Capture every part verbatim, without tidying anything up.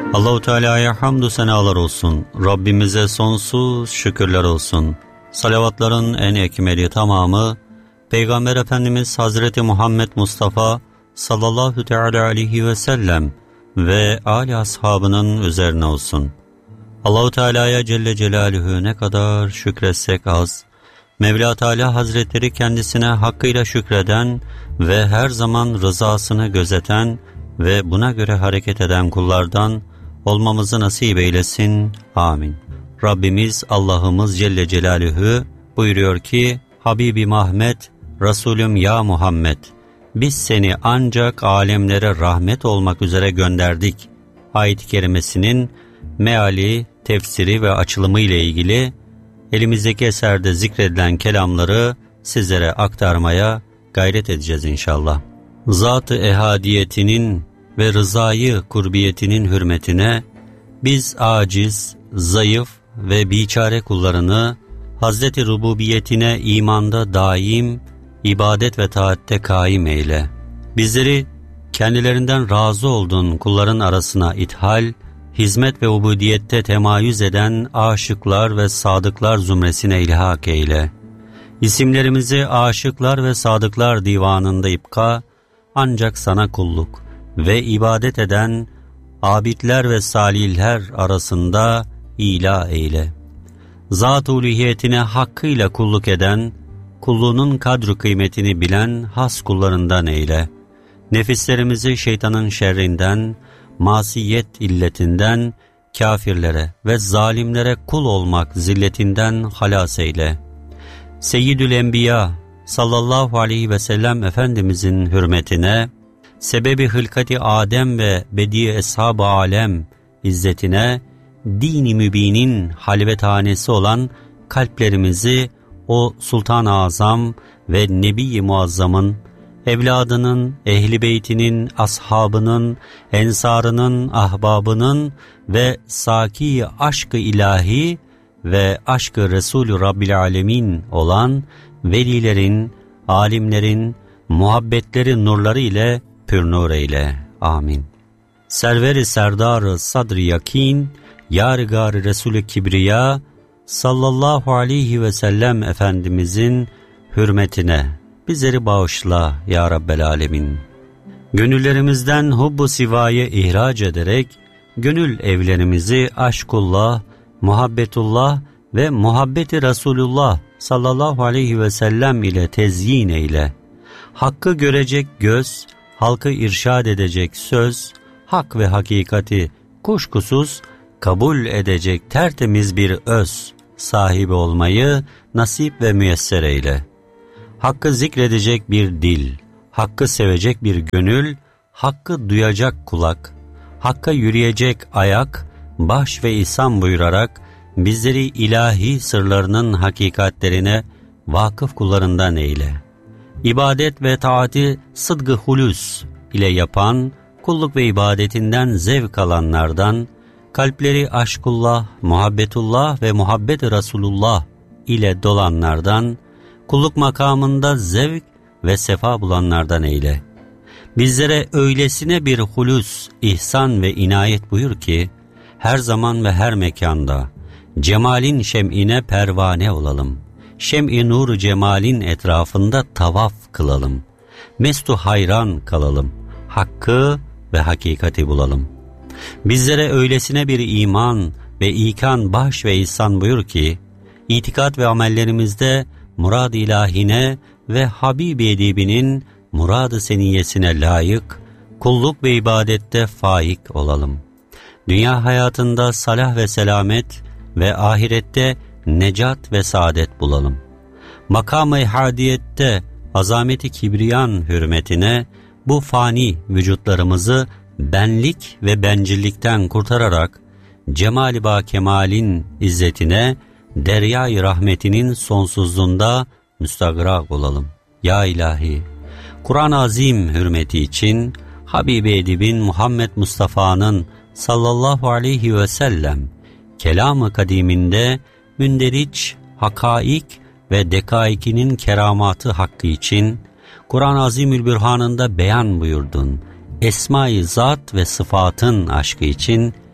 Allah-u Teala'ya hamdü senalar olsun. Rabbimize sonsuz şükürler olsun. Salavatların en ekmeli tamamı Peygamber Efendimiz Hazreti Muhammed Mustafa sallallahu teala aleyhi ve sellem ve âli ashabının üzerine olsun. Allah-u Teala'ya Celle Celaluhu ne kadar şükretsek az. Mevla Teala Hazretleri kendisine hakkıyla şükreden ve her zaman rızasını gözeten ve buna göre hareket eden kullardan olmamızı nasip eylesin. Amin. Rabbimiz Allah'ımız Celle Celaluhu buyuruyor ki, Habibi Mahmed, Resulüm ya Muhammed, biz seni ancak alemlere rahmet olmak üzere gönderdik. Ayet-i kerimesinin meali, tefsiri ve açılımı ile ilgili elimizdeki eserde zikredilen kelamları sizlere aktarmaya gayret edeceğiz inşallah. Zat-ı ehadiyetinin ve rızayı kurbiyetinin hürmetine biz aciz, zayıf ve biçare kullarını Hazreti Rububiyetine imanda daim, ibadet ve taatte kaim eyle. Bizleri kendilerinden razı olduğun kulların arasına ithal, hizmet ve ubudiyette temayüz eden aşıklar ve sadıklar zümresine ilhak eyle. İsimlerimizi aşıklar ve sadıklar divanında ipka, ancak sana kulluk ve ibadet eden abidler ve salihler arasında ila eyle. Zat-ı uluhiyetine hakkıyla kulluk eden, kulluğunun kadru kıymetini bilen has kullarından eyle. Nefislerimizi şeytanın şerrinden, masiyet illetinden, kafirlere ve zalimlere kul olmak zilletinden halas eyle. Seyyidül Enbiya sallallahu aleyhi ve sellem Efendimizin hürmetine, sebebi hılkati Adem ve bedi eshab-ı alem izzetine, din-i mübinin halvethanesi olan kalplerimizi o Sultan-ı Azam ve Nebi-i Muazzam'ın, evladının, ehli beytinin, ashabının, ensarının, ahbabının ve saki aşk-ı ilahi ve aşk-ı Resul-ü Rabbil Alemin olan velilerin, alimlerin, muhabbetleri nurları ile pürnur eyle. Amin. Server-i Serdar-ı Sadr-ı Yakin, Yar-ı Resul-ü Kibriya sallallahu aleyhi ve sellem Efendimizin hürmetine bizleri bağışla ya Rabbel Alemin. Gönüllerimizden hubbu sivayı ihraç ederek gönül evlerimizi aşkullah, muhabbetullah ve muhabbeti Resulullah sallallahu aleyhi ve sellem ile tezyin eyle. Hakkı görecek göz, halkı irşad edecek söz, hak ve hakikati kuşkusuz kabul edecek tertemiz bir öz sahibi olmayı nasip ve müyesser eyle. Hakkı zikredecek bir dil, hakkı sevecek bir gönül, hakkı duyacak kulak, hakka yürüyecek ayak, baş ve ihsan buyurarak bizleri ilahi sırlarının hakikatlerine vakıf kullarından eyle. İbadet ve taati sıdgı hulus ile yapan, kulluk ve ibadetinden zevk alanlardan, kalpleri aşkullah, muhabbetullah ve muhabbet-i Resulullah ile dolanlardan, kulluk makamında zevk ve sefa bulanlardan eyle. Bizlere öylesine bir hulus, ihsan ve inayet buyur ki, her zaman ve her mekanda cemalin şem'ine pervane olalım. Şem-i nur cemalin etrafında tavaf kılalım. Mestu hayran kalalım. Hakkı ve hakikati bulalım. Bizlere öylesine bir iman ve ikan baş ve ihsan buyur ki, itikat ve amellerimizde murad-ı ilahine ve Habib-i edibinin murad-ı seniyesine layık, kulluk ve ibadette faik olalım. Dünya hayatında salah ve selamet ve ahirette necat ve saadet bulalım. Makam-ı ihadiyette azamet-i kibriyan hürmetine bu fani vücutlarımızı benlik ve bencillikten kurtararak cemal-i ba kemalin izzetine, derya-i rahmetinin sonsuzluğunda müstagrak olalım. Ya ilahi, Kur'an-ı Azim hürmeti için Habibi Edib'in Muhammed Mustafa'nın sallallahu aleyhi ve sellem kelam-ı kadiminde münderiç, hakaik ve dekaikinin keramatı hakkı için Kur'an-ı Azimülbürhan'ında beyan buyurdun. Esma-i Zat ve sıfatın aşkı için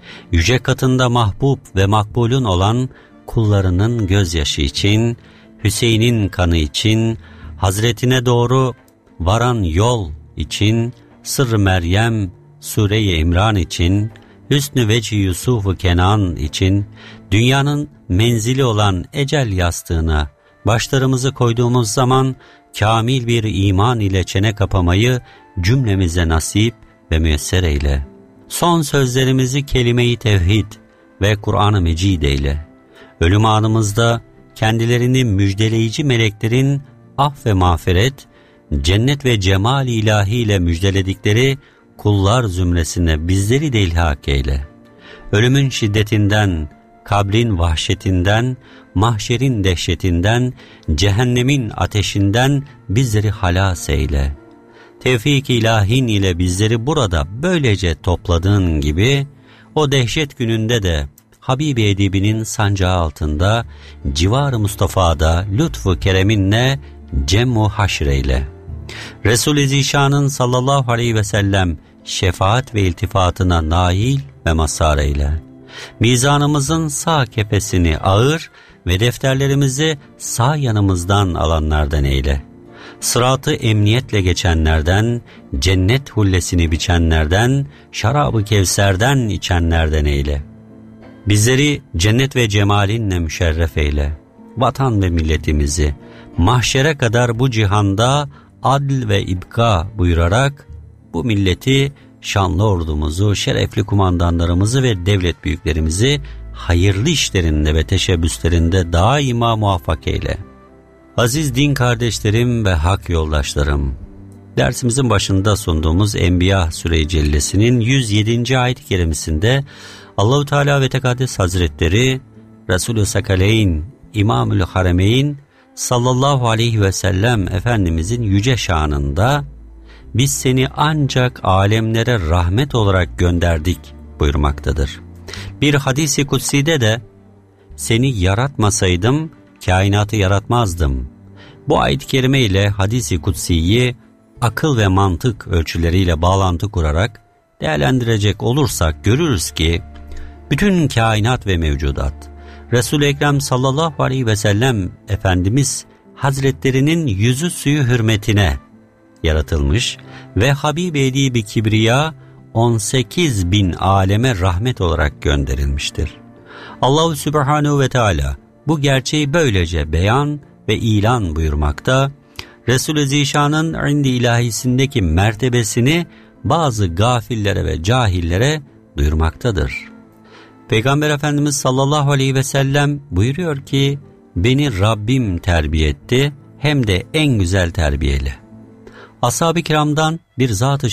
yüce katında mahbub ve makbulun olan kullarının gözyaşı için, Hüseyin'in kanı için, Hazretine doğru varan yol için, Sırrı Meryem, Sure-i İmran için, Hüsnü Veci Yusuf-u Kenan için, dünyanın menzili olan ecel yastığına başlarımızı koyduğumuz zaman kamil bir iman ile çene kapamayı cümlemize nasip ve müyesser eyle. Son sözlerimizi kelime-i tevhid ve Kur'an-ı Mecid eyle. Ölüm anımızda kendilerini müjdeleyici meleklerin af ve mağfiret, cennet ve cemal ilahi ile müjdeledikleri kullar zümresine bizleri de ilhak eyle. Ölümün şiddetinden, kabrin vahşetinden, mahşerin dehşetinden, cehennemin ateşinden bizleri halas eyle. Tevfik-i ilahin ile bizleri burada böylece topladığın gibi, o dehşet gününde de Habibi Edibinin sancağı altında, civar-ı Mustafa'da lütfu kereminle cem-u haşreyle. Resul-i Zişan'ın sallallahu aleyhi ve sellem şefaat ve iltifatına nail ve mazhar eyle. Mizanımızın sağ kefesini ağır ve defterlerimizi sağ yanımızdan alanlardan eyle. Sıratı emniyetle geçenlerden, cennet hullesini biçenlerden, şarabı kevserden içenlerden eyle. Bizleri cennet ve cemalinle müşerref eyle. Vatan ve milletimizi mahşere kadar bu cihanda adl ve ibka buyurarak bu milleti, şanlı ordumuzu, şerefli kumandanlarımızı ve devlet büyüklerimizi hayırlı işlerinde ve teşebbüslerinde daima muvaffak eyle. Aziz din kardeşlerim ve hak yoldaşlarım, dersimizin başında sunduğumuz Enbiya Süre-i Cellesi'nin yüz yedinci ayet-i kerimesinde Allah-u Teala ve Tekaddes Hazretleri Resulü Sakaleyn, İmamül Haremeyn sallallahu aleyhi ve sellem Efendimizin yüce şanında biz seni ancak alemlere rahmet olarak gönderdik buyurmaktadır. Bir hadis-i kutside de seni yaratmasaydım kainatı yaratmazdım. Bu ayet-i kerime ile hadis-i kutsiyi akıl ve mantık ölçüleriyle bağlantı kurarak değerlendirecek olursak görürüz ki bütün kainat ve mevcudat Resul-i Ekrem sallallahu aleyhi ve sellem Efendimiz Hazretlerinin yüzü suyu hürmetine yaratılmış ve Habibi Edib-i Kibriya on sekiz bin aleme rahmet olarak gönderilmiştir. Allah-u Sübhanehu ve Teala bu gerçeği böylece beyan ve ilan buyurmakta, Resul-i Zişan'ın indi ilahisindeki mertebesini bazı gafillere ve cahillere duyurmaktadır. Peygamber Efendimiz sallallahu aleyhi ve sellem buyuruyor ki, beni Rabbim terbiye etti hem de en güzel terbiyeyle. Ashab-ı kiramdan bir zat-ı